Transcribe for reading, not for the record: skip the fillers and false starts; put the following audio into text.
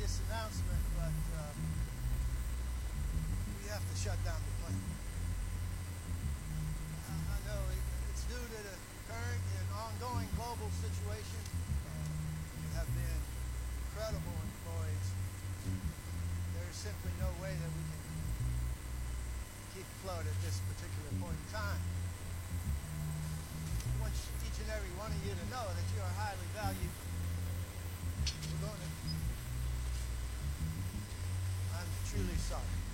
this announcement, but we have to shut down the plant. I know it's due to the current and ongoing global situation. You have been incredible employees. There is simply no way that we can keep afloat at this particular point in time. I want each and every one of you to know that you are highly valued. I'm truly sorry.